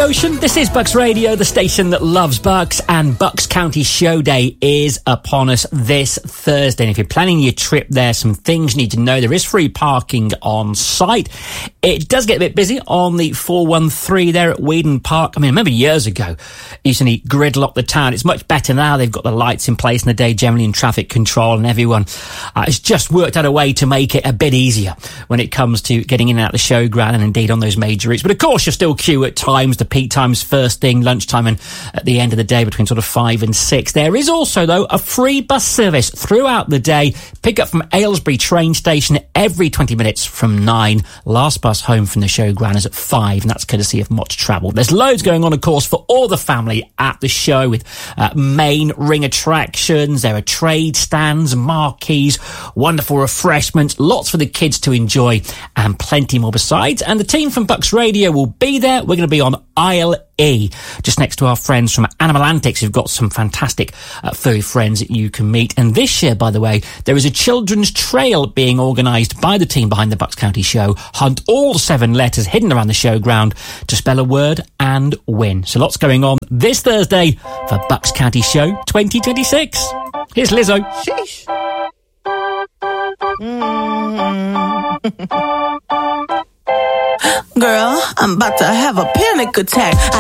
ocean. This is Bucks Radio, the station that loves Bucks, and Bucks County Show Day is upon us this Thursday. And if you're planning your trip there, some things you need to know. There is free parking on site. It does get a bit busy on the 413 there at Whedon Park. I mean, I remember years ago, it used to need gridlock the town. It's much better now. They've got the lights in place in the day, generally in traffic control, and everyone has just worked out a way to make it a bit easier when it comes to getting in and out the showground and indeed on those major routes. But of course, you'll still queue at times, the peak times first thing, lunchtime, and at the end of the day between sort of 5 and 6. There is also, though, a free bus service throughout the day. Pick up from Aylesbury train station every 20 minutes from 9. Last bus home from the showground is at 5, and that's courtesy of Much Travel. There's loads going on, of course, for all the family at the show with main ring attractions. There are trade stands, marquees, wonderful refreshments, lots for the kids to enjoy, and plenty more besides. And the team from Bucks Radio will be there. We're going to be on Aisle E, just next to our friends from Animal Antics, who've got some fantastic furry friends that you can meet. And this year, by the way, there is a children's trail being organised by the team behind the Bucks County Show. Hunt all 7 letters hidden around the showground to spell a word and win. So lots going on this Thursday for Bucks County Show 2026. Here's Lizzo. Sheesh. Girl, I'm about to have a panic attack.